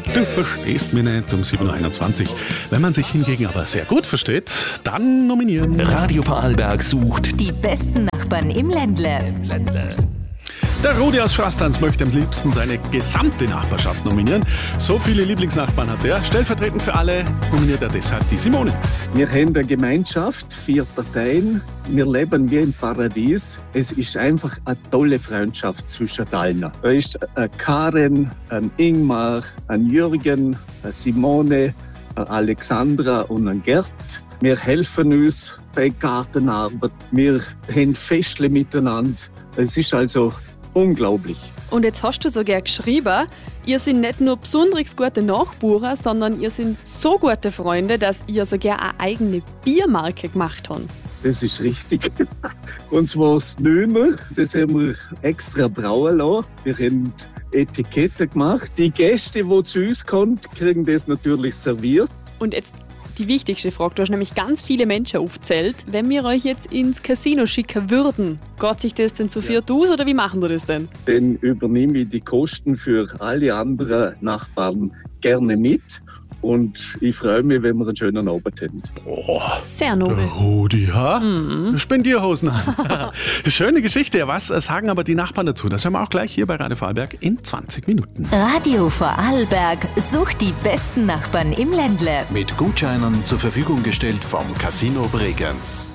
Du verstehst mich nicht um 7.21 Uhr. Wenn man sich hingegen aber sehr gut versteht, dann nominieren. Radio Vorarlberg sucht die besten Nachbarn im Ländle. Der Rudi aus Frastanz möchte am liebsten seine gesamte Nachbarschaft nominieren. So viele Lieblingsnachbarn hat er. Stellvertretend für alle nominiert er deshalb die Simone. Wir haben eine Gemeinschaft, 4 Parteien. Wir leben wie im Paradies. Es ist einfach eine tolle Freundschaft zwischen allen. Da ist eine Karen, ein Ingmar, ein Jürgen, eine Simone, eine Alexandra und ein Gerd. Wir helfen uns bei Gartenarbeit. Wir haben Festle miteinander. Es ist also unglaublich. Und jetzt hast du sogar geschrieben, ihr seid nicht nur besonders gute Nachbarn, sondern ihr seid so gute Freunde, dass ihr sogar eine eigene Biermarke gemacht habt. Das ist richtig. Und zwar das Nömer, das haben wir extra brauen lassen. Wir haben Etikette gemacht. Die Gäste, die zu uns kommen, kriegen das natürlich serviert. Und jetzt die wichtigste Frage, du hast nämlich ganz viele Menschen aufgezählt. Wenn wir euch jetzt ins Casino schicken würden, geht sich das denn zu viert aus oder wie machen wir das denn? Dann übernehme ich die Kosten für alle anderen Nachbarn gerne mit. Und ich freue mich, wenn wir einen schönen Abend haben. Oh, sehr nobel. Der Rudi, ha? Spendierhosen. Schöne Geschichte. Was sagen aber die Nachbarn dazu? Das hören wir auch gleich hier bei Radio Vorarlberg in 20 Minuten. Radio Vorarlberg sucht die besten Nachbarn im Ländle. mit Gutscheinen zur Verfügung gestellt vom Casino Bregenz.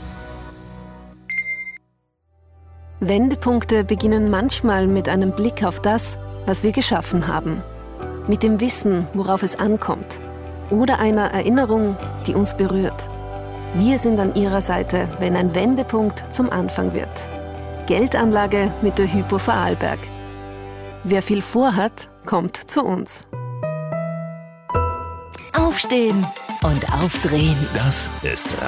Wendepunkte beginnen manchmal mit einem Blick auf das, was wir geschaffen haben. Mit dem Wissen, worauf es ankommt. Oder einer Erinnerung, die uns berührt. Wir sind an Ihrer Seite, wenn ein Wendepunkt zum Anfang wird. Geldanlage mit der Hypo Vorarlberg. Wer viel vorhat, kommt zu uns. Aufstehen und aufdrehen. Das ist